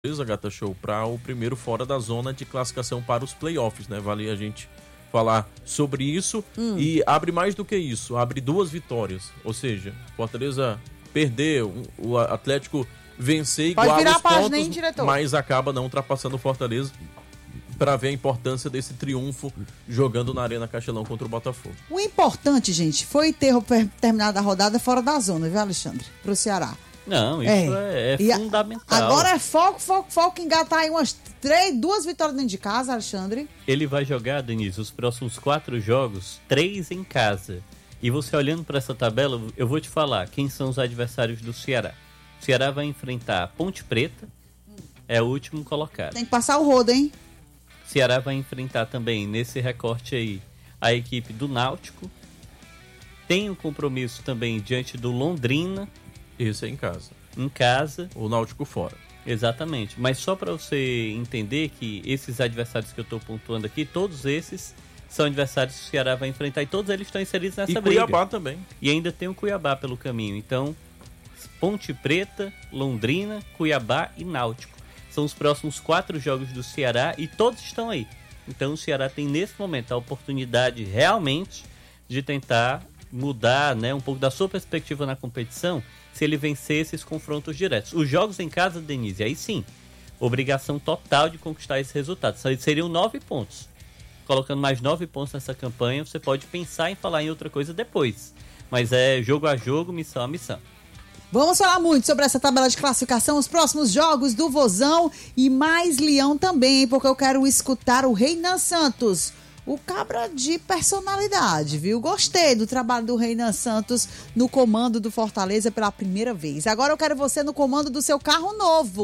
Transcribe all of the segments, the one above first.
Gata Show, para o primeiro fora da zona de classificação para os playoffs, né? Vale a gente falar sobre isso. E abre mais do que isso, abre 2 vitórias. Ou seja, Fortaleza perdeu, o Atlético vencer igual os pontos, hein, diretor? Mas acaba não ultrapassando o Fortaleza, para ver a importância desse triunfo jogando na Arena Castelão contra o Botafogo. O importante, gente, foi ter terminado a rodada fora da zona, viu, Alexandre? Pro Ceará. Não, isso é fundamental. Agora é foco, engatar aí umas 2 vitórias dentro de casa, Alexandre. Ele vai jogar, Denise, os próximos 4 jogos, 3 em casa. E você olhando para essa tabela, eu vou te falar quem são os adversários do Ceará. O Ceará vai enfrentar a Ponte Preta, é o último colocado. Tem que passar o rodo, hein? O Ceará vai enfrentar também, nesse recorte aí, a equipe do Náutico. Tem um compromisso também diante do Londrina. Esse é em casa. Em casa. O Náutico fora. Exatamente. Mas só para você entender que esses adversários que eu estou pontuando aqui, todos esses são adversários que o Ceará vai enfrentar e todos eles estão inseridos nessa briga. E Cuiabá também. E ainda tem o Cuiabá pelo caminho. Então, Ponte Preta, Londrina, Cuiabá e Náutico. São os próximos 4 jogos do Ceará e todos estão aí. Então o Ceará tem nesse momento a oportunidade realmente de tentar mudar, né, um pouco da sua perspectiva na competição se ele vencer esses confrontos diretos. Os jogos em casa, Denise, aí sim, obrigação total de conquistar esse resultado. Seriam 9 pontos. Colocando mais 9 pontos nessa campanha, você pode pensar em falar em outra coisa depois. Mas é jogo a jogo, missão a missão. Vamos falar muito sobre essa tabela de classificação, os próximos jogos do Vozão e mais Leão também, porque eu quero escutar o Reinan Santos, o cabra de personalidade, viu? Gostei do trabalho do Reinan Santos no comando do Fortaleza pela primeira vez. Agora eu quero você no comando do seu carro novo.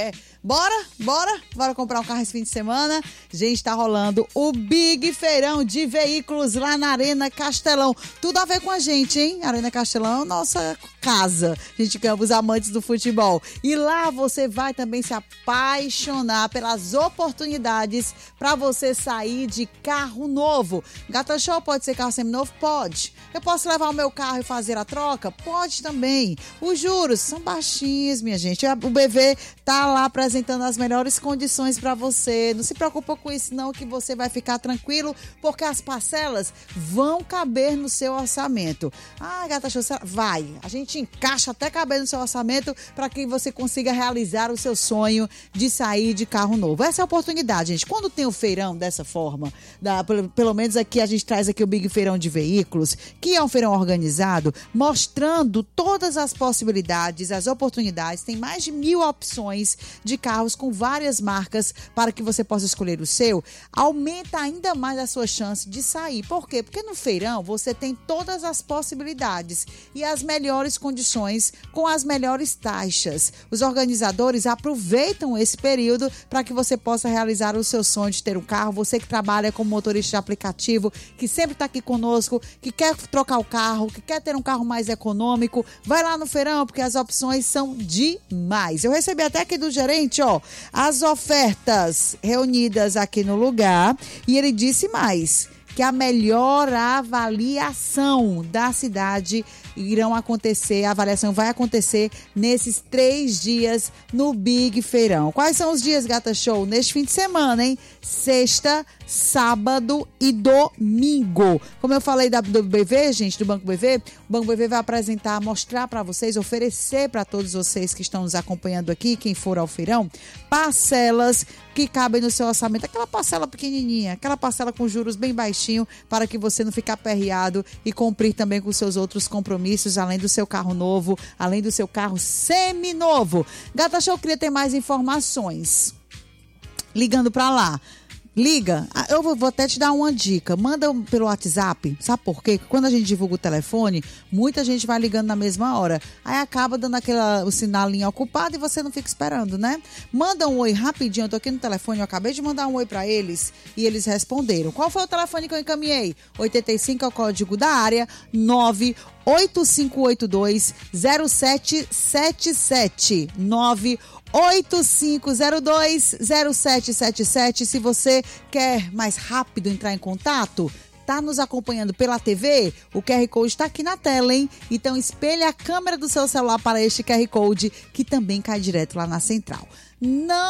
Bora comprar um carro esse fim de semana. Gente, tá rolando o Big Feirão de Veículos lá na Arena Castelão. Tudo a ver com a gente, hein? Arena Castelão, nossa casa. A gente ama os amantes do futebol. E lá você vai também se apaixonar pelas oportunidades para você sair de carro novo. Gata Show pode ser carro seminovo? Pode. Eu posso levar o meu carro e fazer a troca? Pode também. Os juros são baixinhos, minha gente. O BV tá lá apresentando as melhores condições para você. Não se preocupa com isso não, que você vai ficar tranquilo, porque as parcelas vão caber no seu orçamento. Gata Show, vai. A gente encaixa até caber no seu orçamento para que você consiga realizar o seu sonho de sair de carro novo. Essa é a oportunidade, gente. Quando tem o feirão dessa forma, pelo menos aqui a gente traz aqui o Big Feirão de Veículos, que é um feirão organizado, mostrando todas as possibilidades, as oportunidades. Tem mais de 1000 opções de carros com várias marcas para que você possa escolher o seu. Aumenta ainda mais a sua chance de sair. Por quê? Porque no feirão você tem todas as possibilidades e as melhores condições com as melhores taxas. Os organizadores aproveitam esse período para que você possa realizar o seu sonho de ter um carro. Você que trabalha como motorista de aplicativo, que sempre está aqui conosco, que quer trocar o carro, que quer ter um carro mais econômico, vai lá no feirão, porque as opções são demais. Eu recebi até aqui do gerente, as ofertas reunidas aqui no lugar, e ele disse mais, que a melhor avaliação da cidade a avaliação vai acontecer nesses 3 dias no Big Feirão. Quais são os dias, Gata Show? Neste fim de semana, hein? Sexta, sábado e domingo. Como eu falei do BV, gente, do Banco BV, o Banco BV vai apresentar, mostrar para vocês, oferecer para todos vocês que estão nos acompanhando aqui, quem for ao feirão, parcelas que cabem no seu orçamento, aquela parcela pequenininha, aquela parcela com juros bem baixinho, para que você não fique aperreado e cumprir também com seus outros compromissos, além do seu carro novo, além do seu carro seminovo. Gata Show queria ter mais informações. Ligando para lá. Liga, eu vou até te dar uma dica, manda pelo WhatsApp, sabe por quê? Quando a gente divulga o telefone, muita gente vai ligando na mesma hora, aí acaba dando o sinalinho ocupado e você não fica esperando, né? Manda um oi rapidinho, eu tô aqui no telefone, eu acabei de mandar um oi pra eles e eles responderam. Qual foi o telefone que eu encaminhei? 85 é o código da área, 985820777, 8502-0777. Se você quer mais rápido entrar em contato, Tá nos acompanhando pela TV? O QR Code está aqui na tela, hein? Então espelhe a câmera do seu celular para este QR Code, que também cai direto lá na central. Não